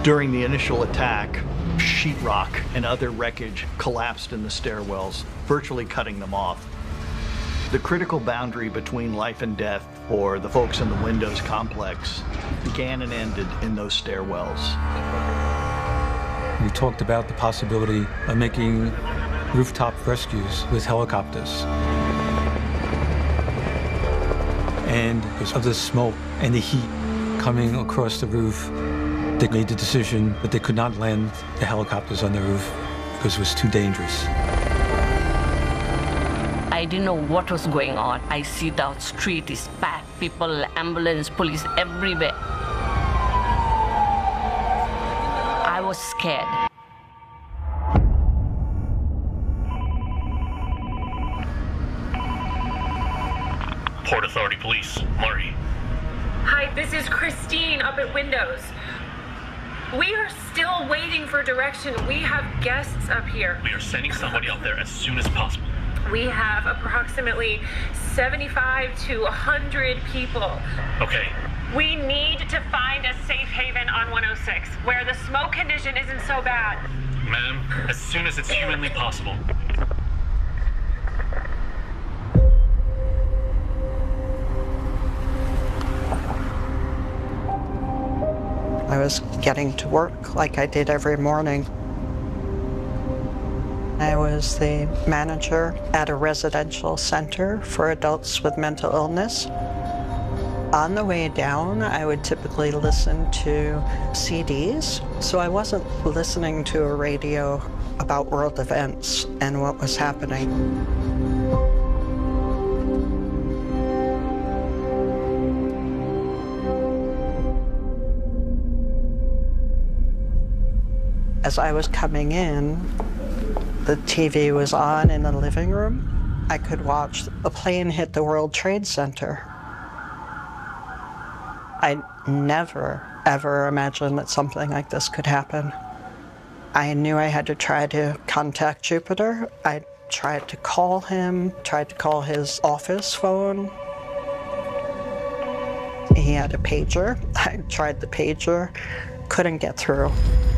During the initial attack, sheetrock and other wreckage collapsed in the stairwells, virtually cutting them off. The critical boundary between life and death for the folks in the Windows complex began and ended in those stairwells. We talked about the possibility of making rooftop rescues with helicopters. And because of the smoke and the heat coming across the roof, they made the decision that they could not land the helicopters on the roof because it was too dangerous. I didn't know what was going on. I see the street is packed, people, ambulance, police, everywhere. I was scared. Port Authority Police, Murray. Hi, this is Christine up at Windows. We are still waiting for direction. We have guests up here. We are sending somebody up there as soon as possible. We have approximately 75 to 100 people. Okay. We need to find a safe haven on 106 where the smoke condition isn't so bad. Ma'am, as soon as it's humanly possible. I was getting to work like I did every morning. I was the manager at a residential center for adults with mental illness. On the way down, I would typically listen to CDs, so I wasn't listening to a radio about world events and what was happening. As I was coming in, the TV was on in the living room. I could watch a plane hit the World Trade Center. I never, ever imagined that something like this could happen. I knew I had to try to contact Jupiter. I tried to call him, tried to call his office phone. He had a pager. I tried the pager, couldn't get through.